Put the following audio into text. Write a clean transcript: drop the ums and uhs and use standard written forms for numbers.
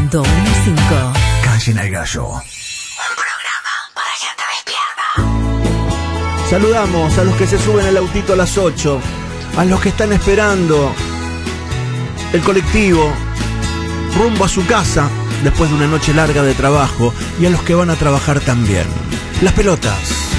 101.15. Calle en el Gallo. Un programa para gente despierta. Saludamos a los que se suben al autito a las 8, a los que están esperando el colectivo rumbo a su casa después de una noche larga de trabajo y a los que van a trabajar también. Las pelotas.